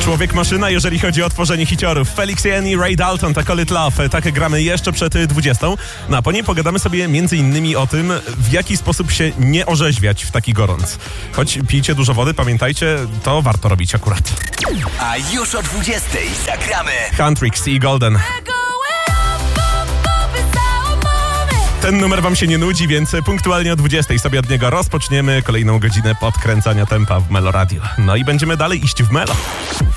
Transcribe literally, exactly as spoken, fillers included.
Człowiek-maszyna, jeżeli chodzi o tworzenie hiciorów. Felix Jen i Ray Dalton, tak Call It Love. Tak gramy jeszcze przed dwudziestą. No a po niej pogadamy sobie między innymi o tym, w jaki sposób się nie orzeźwiać w taki gorąc. Choć pijcie dużo wody, pamiętajcie, to warto robić akurat. A już o dwudziestej zagramy Huntrix i Golden. Ten numer wam się nie nudzi, więc punktualnie o dwudziestej sobie od niego rozpoczniemy kolejną godzinę podkręcania tempa w Melo Radio. No i będziemy dalej iść w Melo.